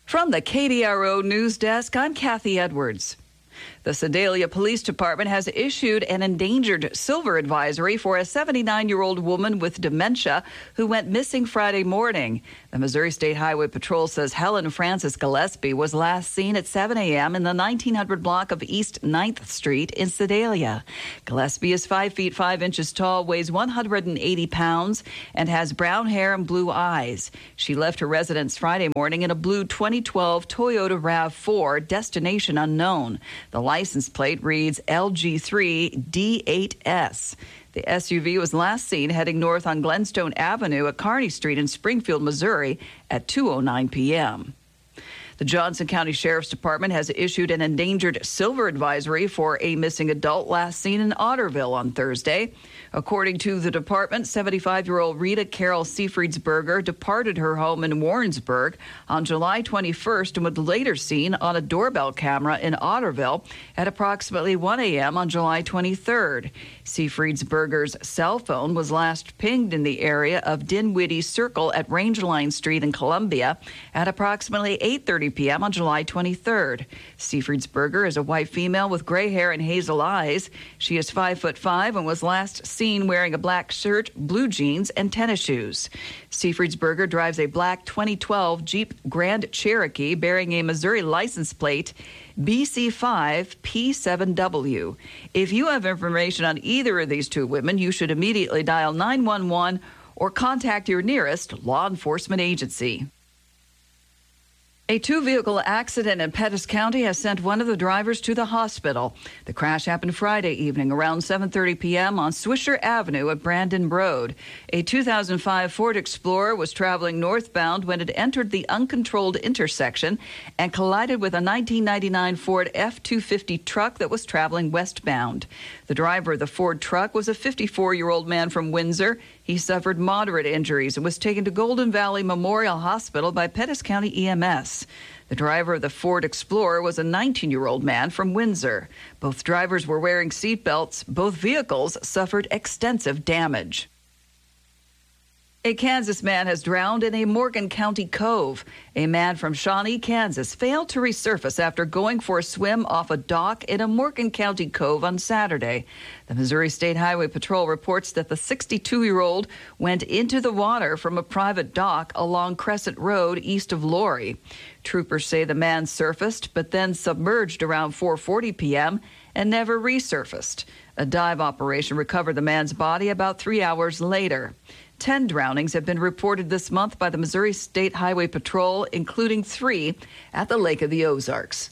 From the KDRO News Desk, I'm Kathy Edwards. The Sedalia Police Department has issued an endangered silver advisory for a 79-year-old woman with dementia who went missing Friday morning. The Missouri State Highway Patrol says Helen Frances Gillespie was last seen at 7 a.m. in the 1900 block of East 9th Street in Sedalia. Gillespie is 5 feet 5 inches tall, weighs 180 pounds, and has brown hair and blue eyes. She left her residence Friday morning in a blue 2012 Toyota RAV4, destination unknown. The license plate reads LG3D8S. The SUV was last seen heading north on Glenstone Avenue at Kearney Street in Springfield, Missouri at 2:09 p.m. The Johnson County Sheriff's Department has issued an endangered silver advisory for a missing adult last seen in Otterville on Thursday. According to the department, 75-year-old Rita Carol Seafriedsberger departed her home in Warrensburg on July 21st and was later seen on a doorbell camera in Otterville at approximately 1 a.m. on July 23rd. Seafriedsberger's cell phone was last pinged in the area of Dinwiddie Circle at Rangeline Street in Columbia at approximately 8:30 p.m. on July 23rd. Seafriedsberger is a white female with gray hair and hazel eyes. She is 5'5" and was last seen wearing a black shirt, blue jeans, and tennis shoes. Seafriedsberger drives a black 2012 Jeep Grand Cherokee bearing a Missouri license plate BC5P7W. If you have information on either of these two women, you should immediately dial 911 or contact your nearest law enforcement agency. A two-vehicle accident in Pettis County has sent one of the drivers to the hospital. The crash happened Friday evening around 7:30 p.m. on Swisher Avenue at Brandon Road. A 2005 Ford Explorer was traveling northbound when it entered the uncontrolled intersection and collided with a 1999 Ford F-250 truck that was traveling westbound. The driver of the Ford truck was a 54-year-old man from Windsor. He suffered moderate injuries and was taken to Golden Valley Memorial Hospital by Pettis County EMS. The driver of the Ford Explorer was a 19-year-old man from Windsor. Both drivers were wearing seatbelts. Both vehicles suffered extensive damage. A Kansas man has drowned in a Morgan County cove. A man from Shawnee, Kansas, failed to resurface after going for a swim off a dock in a Morgan County cove on Saturday. The Missouri State Highway Patrol reports that the 62-year-old went into the water from a private dock along Crescent Road east of Laurie. Troopers say the man surfaced but then submerged around 4:40 p.m. and never resurfaced. A dive operation recovered the man's body about 3 hours later. 10 drownings have been reported this month by the Missouri State Highway Patrol, including 3 at the Lake of the Ozarks.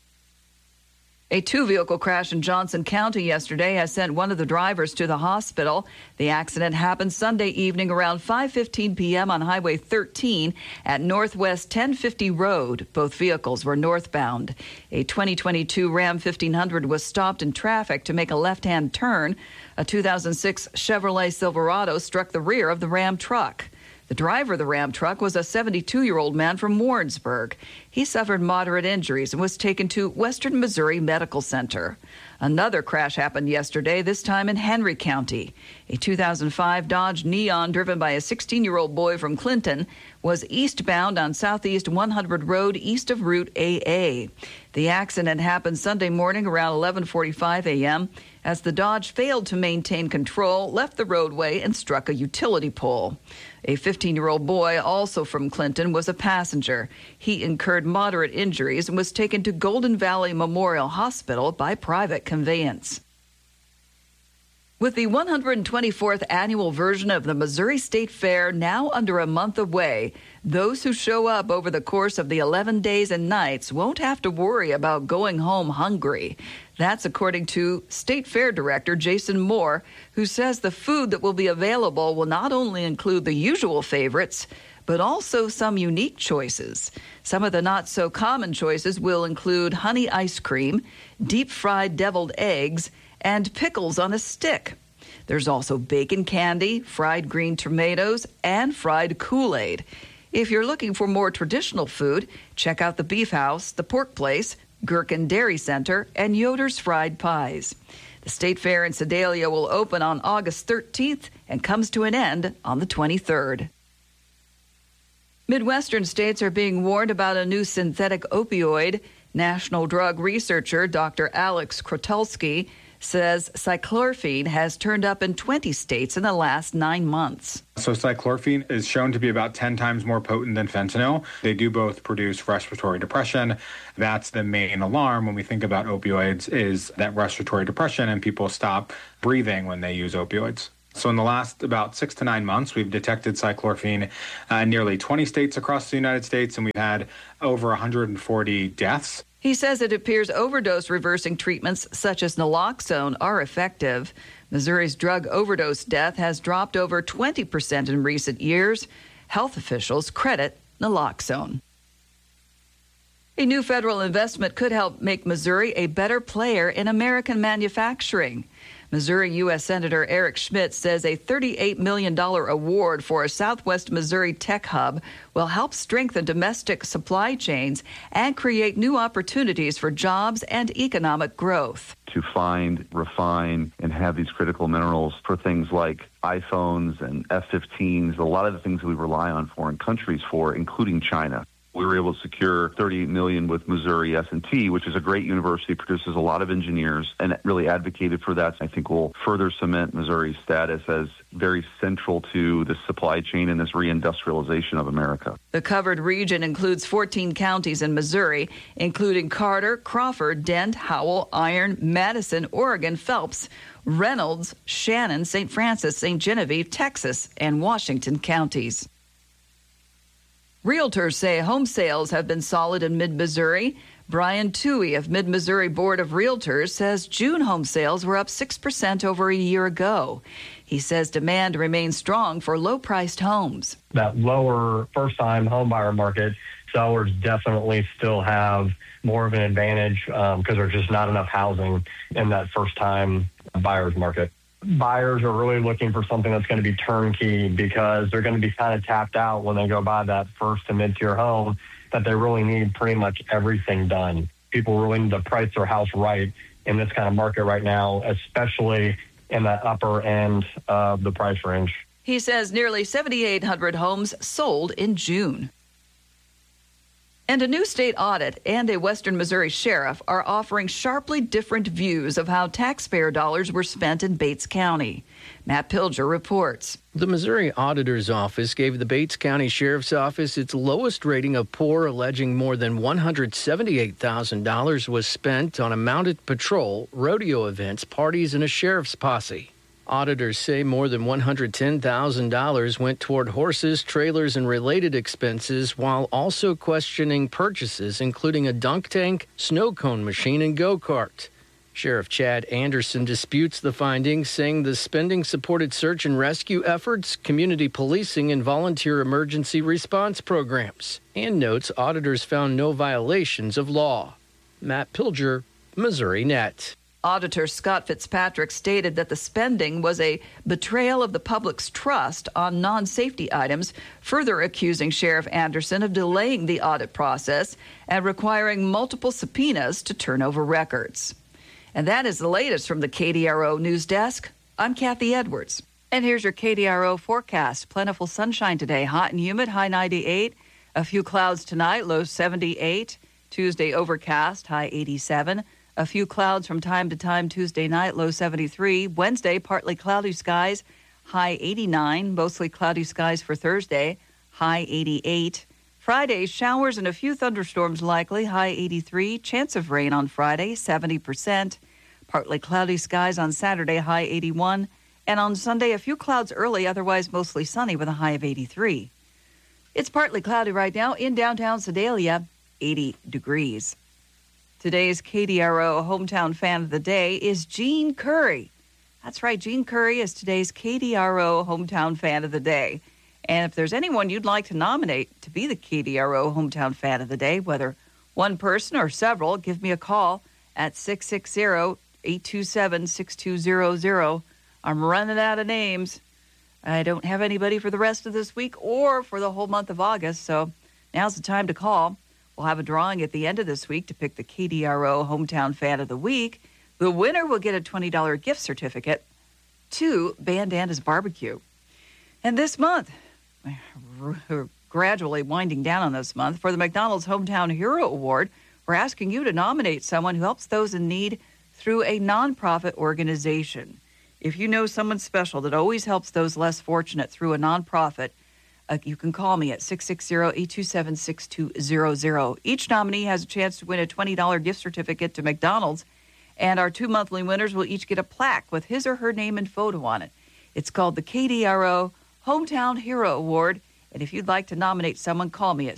A two-vehicle crash in Johnson County yesterday has sent one of the drivers to the hospital. The accident happened Sunday evening around 5:15 p.m. on Highway 13 at Northwest 1050 Road. Both vehicles were northbound. A 2022 Ram 1500 was stopped in traffic to make a left-hand turn. A 2006 Chevrolet Silverado struck the rear of the Ram truck. The driver of the Ram truck was a 72-year-old man from Warrensburg. He suffered moderate injuries and was taken to Western Missouri Medical Center. Another crash happened yesterday, this time in Henry County. A 2005 Dodge Neon driven by a 16-year-old boy from Clinton was eastbound on Southeast 100 Road east of Route AA. The accident happened Sunday morning around 11:45 a.m. as the Dodge failed to maintain control, left the roadway, and struck a utility pole. A 15-year-old boy, also from Clinton, was a passenger. He incurred moderate injuries and was taken to Golden Valley Memorial Hospital by private conveyance. With the 124th annual version of the Missouri State Fair now under a month away, those who show up over the course of the 11 days and nights won't have to worry about going home hungry. That's according to State Fair Director Jason Moore, who says the food that will be available will not only include the usual favorites, but also some unique choices. Some of the not-so-common choices will include honey ice cream, deep-fried deviled eggs, and pickles on a stick. There's also bacon candy, fried green tomatoes, and fried Kool-Aid. If you're looking for more traditional food, check out the Beef House, the Pork Place, Gherkin Dairy Center, and Yoder's Fried Pies. The State Fair in Sedalia will open on August 13th and comes to an end on the 23rd. Midwestern states are being warned about a new synthetic opioid. National drug researcher Dr. Alex Krotulski says cyclorphine has turned up in 20 states in the last 9 months. So cyclorphine is shown to be about 10 times more potent than fentanyl. They do both produce respiratory depression. That's the main alarm when we think about opioids, is that respiratory depression, and people stop breathing when they use opioids. So in the last about 6 to 9 months, we've detected cyclorphine in nearly 20 states across the United States, and we've had over 140 deaths. He says it appears overdose reversing treatments such as naloxone are effective. Missouri's drug overdose death has dropped over 20% in recent years. Health officials credit naloxone. A new federal investment could help make Missouri a better player in American manufacturing. Missouri U.S. Senator Eric Schmidt says a $38 million award for a Southwest Missouri tech hub will help strengthen domestic supply chains and create new opportunities for jobs and economic growth. To find, refine, and have these critical minerals for things like iPhones and F-15s, a lot of the things that we rely on foreign countries for, including China. We were able to secure $38 million with Missouri S&T, which is a great university, produces a lot of engineers, and really advocated for that. I think will further cement Missouri's status as very central to the supply chain and this reindustrialization of America. The covered region includes 14 counties in Missouri, including Carter, Crawford, Dent, Howell, Iron, Madison, Oregon, Phelps, Reynolds, Shannon, St. Francis, St. Genevieve, Texas, and Washington counties. Realtors say home sales have been solid in mid-Missouri. Brian Toohey of Mid-Missouri Board of Realtors says June home sales were up 6% over a year ago. He says demand remains strong for low-priced homes. That lower first-time home buyer market, sellers definitely still have more of an advantage because there's just not enough housing in that first-time buyer's market. Buyers are really looking for something that's going to be turnkey because they're going to be kind of tapped out when they go buy that first to mid-tier home, that they really need pretty much everything done. People really need to price their house right in this kind of market right now, especially in the upper end of the price range. He says nearly 7,800 homes sold in June. And a new state audit and a Western Missouri sheriff are offering sharply different views of how taxpayer dollars were spent in Bates County. Matt Pilger reports. The Missouri Auditor's Office gave the Bates County Sheriff's Office its lowest rating of poor, alleging more than $178,000 was spent on a mounted patrol, rodeo events, parties, and a sheriff's posse. Auditors say more than $110,000 went toward horses, trailers, and related expenses, while also questioning purchases, including a dunk tank, snow cone machine, and go-kart. Sheriff Chad Anderson disputes the findings, saying the spending supported search and rescue efforts, community policing, and volunteer emergency response programs, and notes auditors found no violations of law. Matt Pilger, Missouri Net. Auditor Scott Fitzpatrick stated that the spending was a betrayal of the public's trust on non-safety items, further accusing Sheriff Anderson of delaying the audit process and requiring multiple subpoenas to turn over records. And that is the latest from the KDRO News Desk. I'm Kathy Edwards. And here's your KDRO forecast. Plentiful sunshine today, hot and humid, high 98. A few clouds tonight, low 78. Tuesday overcast, high 87. A few clouds from time to time Tuesday night, low 73. Wednesday, partly cloudy skies, high 89. Mostly cloudy skies for Thursday, high 88. Friday, showers and a few thunderstorms likely, high 83. Chance of rain on Friday, 70%. Partly cloudy skies on Saturday, high 81. And on Sunday, a few clouds early, otherwise mostly sunny with a high of 83. It's partly cloudy right now in downtown Sedalia, 80 degrees. Today's KDRO Hometown Fan of the Day is Gene Curry. That's right, Gene Curry is today's KDRO Hometown Fan of the Day. And if there's anyone you'd like to nominate to be the KDRO Hometown Fan of the Day, whether one person or several, give me a call at 660-827-6200. I'm running out of names. I don't have anybody for the rest of this week or for the whole month of August, so now's the time to call. We'll have a drawing at the end of this week to pick the KDRO Hometown Fan of the Week. The winner will get a $20 gift certificate to Bandanna's Barbecue. And this month, gradually winding down on this month. For the McDonald's Hometown Hero Award, we're asking you to nominate someone who helps those in need through a nonprofit organization. If you know someone special that always helps those less fortunate through a nonprofit, you can call me at 660-827-6200. Each nominee has a chance to win a $20 gift certificate to McDonald's, and our 2 monthly winners will each get a plaque with his or her name and photo on it. It's called the KDRO Hometown Hero Award, and if you'd like to nominate someone, call me at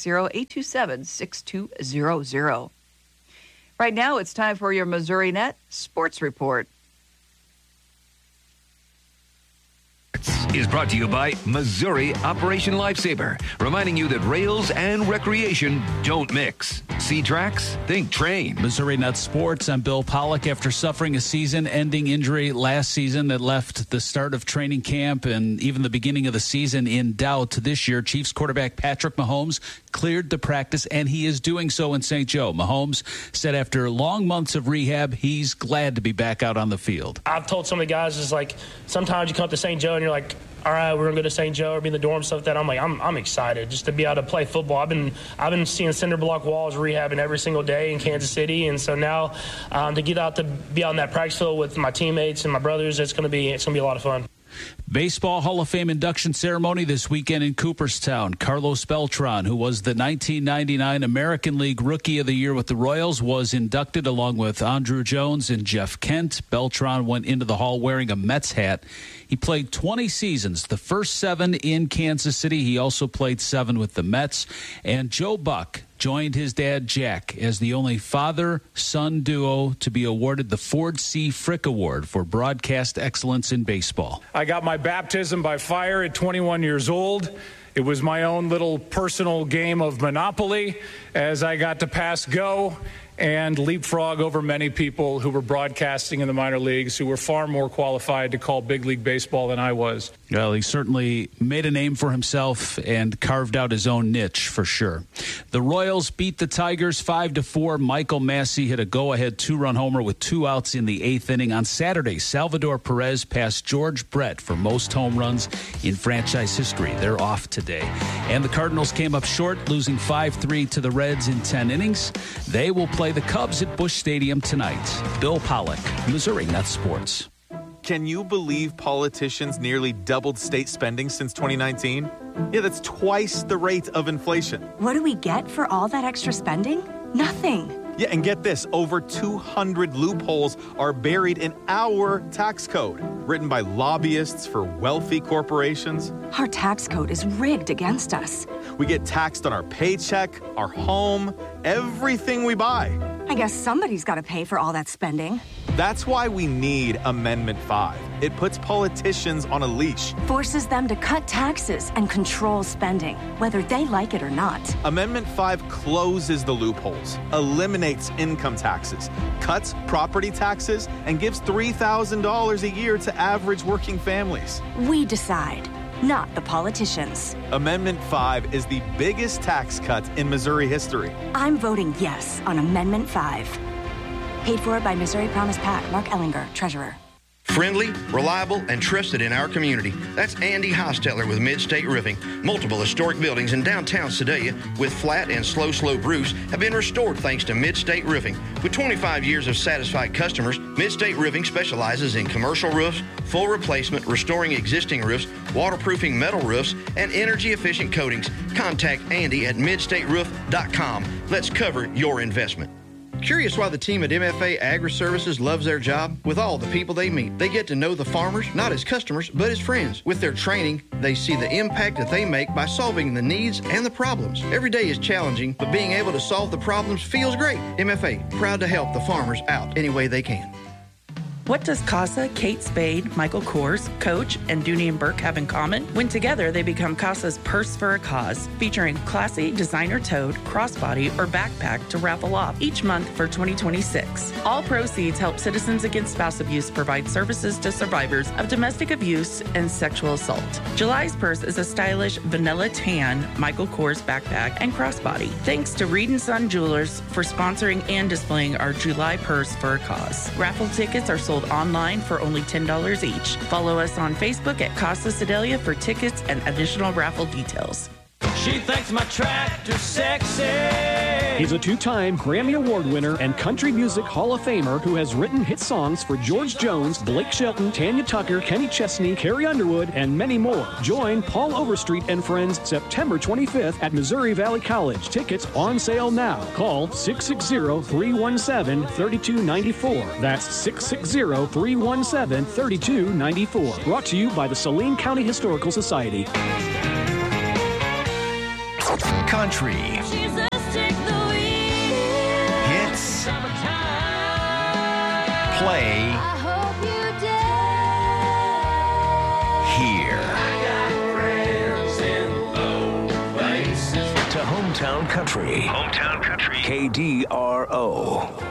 660-827-6200. Right now, it's time for your Missouri Net Sports Report. Is brought to you by Missouri Operation Lifesaver, reminding you that rails and recreation don't mix. See tracks? Think train. Missouri Net Sports. I'm Bill Pollock. After suffering a season-ending injury last season that left the start of training camp and even the beginning of the season in doubt, this year Chiefs quarterback Patrick Mahomes cleared the practice, and he is doing so in St. Joe. Mahomes said after long months of rehab, he's glad to be back out on the field. I've told some of the guys, it's like sometimes you come up to St. Joe and you're like, all right, we're going to go to St. Joe or be in the dorm, stuff like that. I'm like, I'm excited just to be able to play football. I've been seeing cinder block walls rehabbing every single day in Kansas City, and so now to get out to be out in that practice field with my teammates and my brothers, it's going to be a lot of fun. Baseball Hall of Fame induction ceremony this weekend in Cooperstown. Carlos Beltran, who was the 1999 American League Rookie of the Year with the Royals, was inducted along with Andruw Jones and Jeff Kent. Beltran went into the hall wearing a Mets hat. He played 20 seasons, the first 7 in Kansas City. He also played 7 with the Mets. And Joe Buck joined his dad, Jack, as the only father-son duo to be awarded the Ford C. Frick Award for broadcast excellence in baseball. I got my baptism by fire at 21 years old. It was my own little personal game of Monopoly as I got to pass go and leapfrog over many people who were broadcasting in the minor leagues who were far more qualified to call big league baseball than I was. Well, he certainly made a name for himself and carved out his own niche for sure. The Royals beat the Tigers 5-4. Michael Massey hit a go-ahead 2-run homer with 2 outs in the 8th inning. On Saturday, Salvador Perez passed George Brett for most home runs in franchise history. They're off today. And the Cardinals came up short, losing 5-3 to the Reds in 10 innings. They will play the Cubs at Busch Stadium tonight. Bill Pollock, Missouri Net Sports. Can you believe politicians nearly doubled state spending since 2019? Yeah, that's twice the rate of inflation. What do we get for all that extra spending? Nothing. Yeah, and get this, over 200 loopholes are buried in our tax code, written by lobbyists for wealthy corporations. Our tax code is rigged against us. We get taxed on our paycheck, our home, everything we buy. I guess somebody's got to pay for all that spending. That's why we need Amendment 5. It puts politicians on a leash. Forces them to cut taxes and control spending, whether they like it or not. Amendment 5 closes the loopholes, eliminates income taxes, cuts property taxes, and gives $3,000 a year to average working families. We decide, not the politicians. Amendment 5 is the biggest tax cut in Missouri history. I'm voting yes on Amendment 5. Paid for by Missouri Promise PAC. Mark Ellinger, Treasurer. Friendly, reliable, and trusted in our community. That's Andy Hostetler with Mid-State Roofing. Multiple historic buildings in downtown Sedalia with flat and slow slope roofs have been restored thanks to Mid-State Roofing. With 25 years of satisfied customers, Mid-State Roofing specializes in commercial roofs, full replacement, restoring existing roofs, waterproofing metal roofs, and energy-efficient coatings. Contact Andy at midstateroof.com. Let's cover your investment. Curious why the team at MFA Agri-Services loves their job? With all the people they meet, they get to know the farmers, not as customers, but as friends. With their training, they see the impact that they make by solving the needs and the problems. Every day is challenging, but being able to solve the problems feels great. MFA, proud to help the farmers out any way they can. What does CASA, Kate Spade, Michael Kors, Coach, and Dooney and Burke have in common? When together, they become CASA's Purse for a Cause, featuring classy designer-toed, crossbody, or backpack to raffle off each month for 2026. All proceeds help Citizens Against Spouse Abuse provide services to survivors of domestic abuse and sexual assault. July's purse is a stylish vanilla tan Michael Kors backpack and crossbody. Thanks to Reed & Son Jewelers for sponsoring and displaying our July Purse for a Cause. Raffle tickets are sold online for only $10 each. Follow us on Facebook at Casa Sedalia for tickets and additional raffle details. She thinks my tractor's sexy. He's a two-time Grammy Award winner and Country Music Hall of Famer who has written hit songs for George Jones, Blake Shelton, Tanya Tucker, Kenny Chesney, Carrie Underwood, and many more. Join Paul Overstreet and friends September 25th at Missouri Valley College. Tickets on sale now. Call 660-317-3294. That's 660-317-3294. Brought to you by the Saline County Historical Society. Country. Hits. Play. Here. To Hometown Country. Hometown Country. KDRO.